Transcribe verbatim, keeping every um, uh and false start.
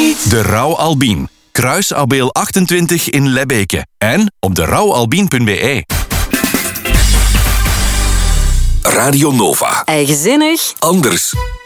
niet. De Rauw Albien. Kruisabeel achtentwintig in Lebbeke. En op de rouwalbien punt b e. Radio Nova. Eigenzinnig. Anders.